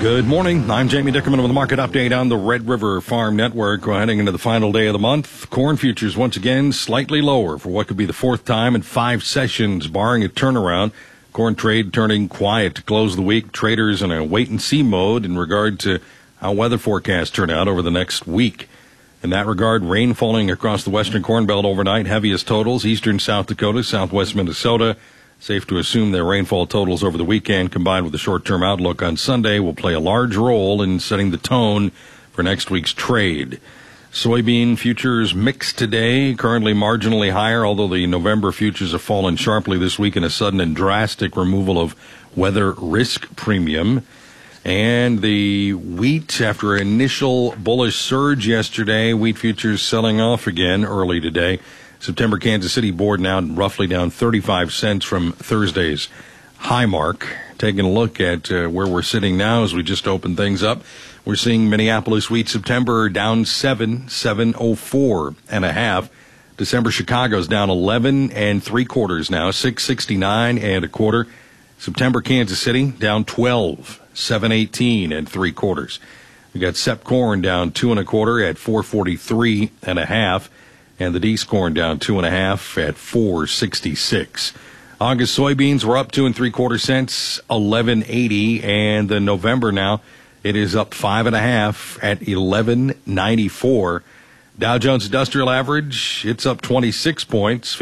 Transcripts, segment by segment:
Good morning. I'm Jamie Dickerman with a market update on the Red River Farm Network. We're heading into the final day of the month. Corn futures once again slightly lower for what could be the fourth time in 5 sessions, barring a turnaround. Corn trade turning quiet to close the week. Traders in a wait-and-see mode in regard to how weather forecasts turn out over the next week. In that regard, rain falling across the western Corn Belt overnight. Heaviest totals, eastern South Dakota, southwest Minnesota. Safe to assume their rainfall totals over the weekend, combined with the short-term outlook on Sunday, will play a large role in setting the tone for next week's trade. Soybean futures mixed today, currently marginally higher, although the November futures have fallen sharply this week in a sudden and drastic removal of weather risk premium. And the wheat, after an initial bullish surge yesterday, wheat futures selling off again early today. September Kansas City board now roughly down 35 cents from Thursday's high mark. Taking a look at where we're sitting now as we just opened things up, we're seeing Minneapolis wheat September down 704 and a half. December Chicago's down 11 3/4 now, 669 and a quarter. September Kansas City down 12, 718 3/4. We got Sep corn down 2 1/4 at 443 and a half. And the D's corn down 2 1/2 at 466. August soybeans were up 2 3/4 cents, 11.80, and the November now it is up 5 1/2 at 11.94. Dow Jones Industrial Average, it's up 26 points,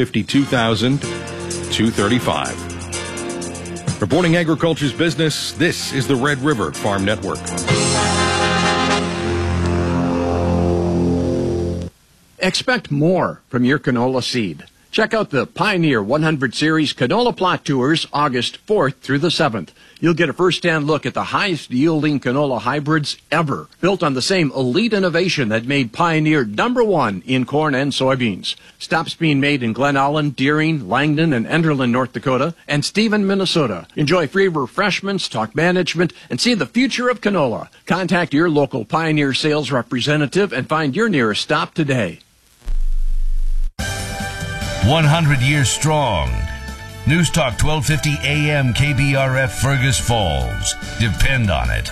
52,235. Reporting agriculture's business, this is the Red River Farm Network. Expect more from your canola seed. Check out the Pioneer 100 Series Canola Plot Tours August 4th through the 7th. You'll get a first-hand look at the highest-yielding canola hybrids ever, built on the same elite innovation that made Pioneer #1 in corn and soybeans. Stops being made in Glen Allen, Deering, Langdon, and Enderlin, North Dakota, and Stephen, Minnesota. Enjoy free refreshments, talk management, and see the future of canola. Contact your local Pioneer sales representative and find your nearest stop today. 100 years strong. News Talk 1250 AM KBRF Fergus Falls. Depend on it.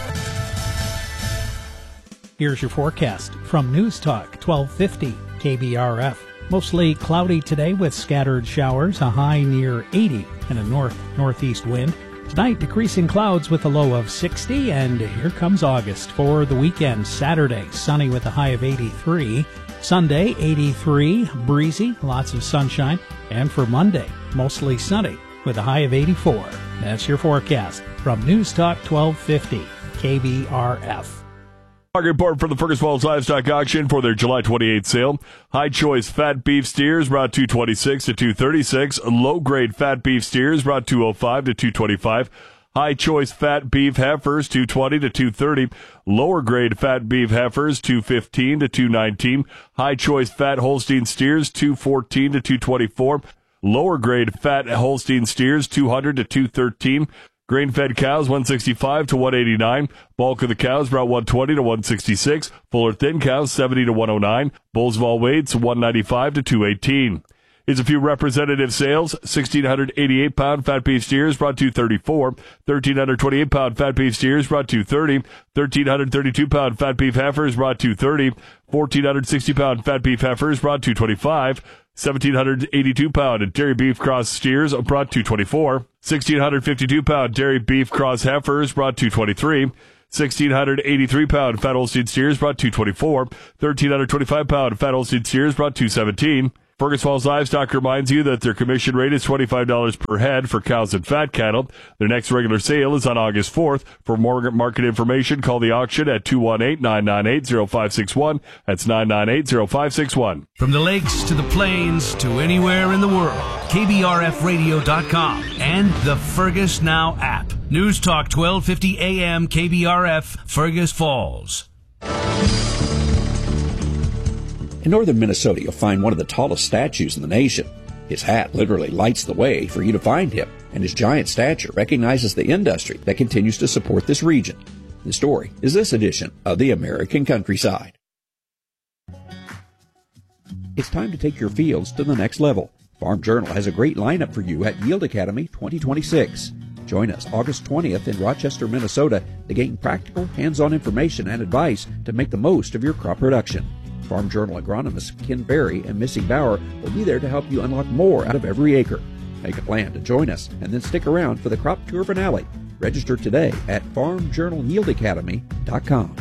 Here's your forecast from News Talk 1250 KBRF. Mostly cloudy today with scattered showers, a high near 80 and a north-northeast wind. Tonight, decreasing clouds with a low of 60, and here comes August for the weekend. Saturday, sunny with a high of 83. Sunday, 83, breezy, lots of sunshine. And for Monday, mostly sunny with a high of 84. That's your forecast from News Talk 1250 KBRF. Market report for the Fergus Falls Livestock Auction for their July 28th sale. High choice fat beef steers brought $226 to $236. Low grade fat beef steers brought $205 to $225. High choice fat beef heifers, $220 to $230. Lower grade fat beef heifers, $215 to $219. High choice fat Holstein steers, $214 to $224. Lower grade fat Holstein steers, $200 to $213. Grain fed cows, $165 to $189. Bulk of the cows brought $120 to $166. Fuller thin cows, $70 to $109. Bulls of all weights, $195 to $218. Here's a few representative sales. 1,688-pound fat beef steers brought $234. 1,328-pound fat beef steers brought $230. 1,332-pound fat beef heifers brought $230. 1,460-pound fat beef heifers brought $225. 1,782-pound dairy beef cross steers brought $224. 1,652-pound dairy beef cross heifers brought $223. 1,683-pound fat Holstein steers brought $224. 1,325-pound fat Holstein steers brought $217. Fergus Falls Livestock reminds you that their commission rate is $25 per head for cows and fat cattle. Their next regular sale is on August 4th. For more market information, call the auction at 218-998-0561. That's 998-0561. From the lakes to the plains to anywhere in the world, KBRFradio.com and the Fergus Now app. News Talk 1250 AM KBRF, Fergus Falls. In northern Minnesota, you'll find one of the tallest statues in the nation. His hat literally lights the way for you to find him, and his giant stature recognizes the industry that continues to support this region. The story is this edition of the American Countryside. It's time to take your fields to the next level. Farm Journal has a great lineup for you at Yield Academy 2026. Join us August 20th in Rochester, Minnesota to gain practical, hands-on information and advice to make the most of your crop production. Farm Journal agronomists Ken Berry and Missy Bauer will be there to help you unlock more out of every acre. Make a plan to join us and then stick around for the crop tour finale. Register today at farmjournalyieldacademy.com.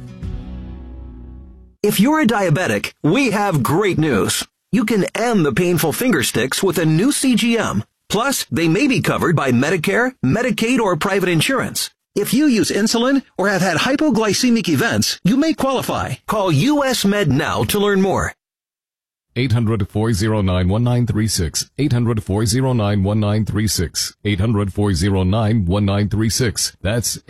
If you're a diabetic, we have great news. You can end the painful finger sticks with a new CGM. Plus, they may be covered by Medicare, Medicaid, or private insurance. If you use insulin or have had hypoglycemic events, you may qualify. Call US Med now to learn more. 800-409-1936. 800-409-1936. 800-409-1936. That's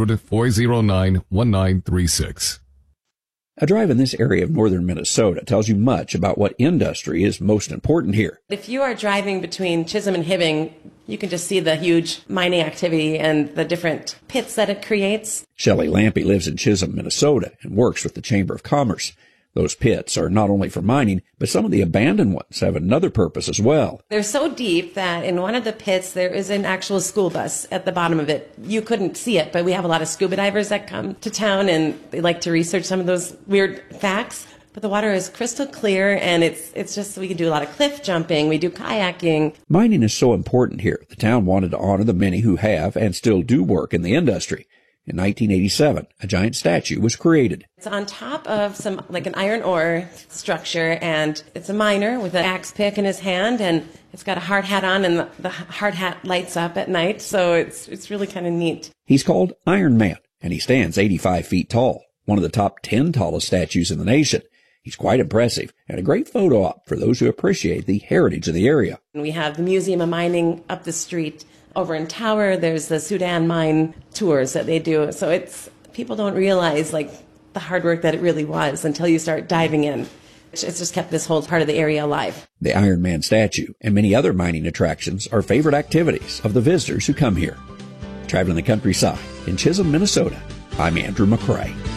800-409-1936. A drive in this area of northern Minnesota tells you much about what industry is most important here. If you are driving between Chisholm and Hibbing, you can just see the huge mining activity and the different pits that it creates. Shelley Lampe lives in Chisholm, Minnesota, and works with the Chamber of Commerce. Those pits are not only for mining, but some of the abandoned ones have another purpose as well. They're so deep that in one of the pits, there is an actual school bus at the bottom of it. You couldn't see it, but we have a lot of scuba divers that come to town, and they like to research some of those weird facts. But the water is crystal clear, and it's just, we can do a lot of cliff jumping. We do kayaking. Mining is so important here. The town wanted to honor the many who have and still do work in the industry. In 1987, a giant statue was created. It's on top of some, like an iron ore structure, and it's a miner with an axe pick in his hand, and it's got a hard hat on, and the hard hat lights up at night, so it's really kind of neat. He's called Iron Man, and he stands 85 feet tall, one of the top 10 tallest statues in the nation. He's quite impressive, and a great photo op for those who appreciate the heritage of the area. We have the Museum of Mining up the street. Over in Tower, there's the Sudan mine tours that they do. So people don't realize like the hard work that it really was until you start diving in. It's just kept this whole part of the area alive. The Iron Man statue and many other mining attractions are favorite activities of the visitors who come here. Traveling the countryside in Chisholm, Minnesota, I'm Andrew McCrae.